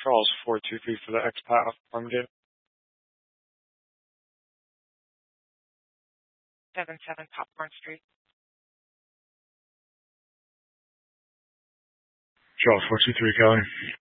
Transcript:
Charles 423 for the expat off Farmgate. 77 Popcorn Street. Charles 423 Kelly.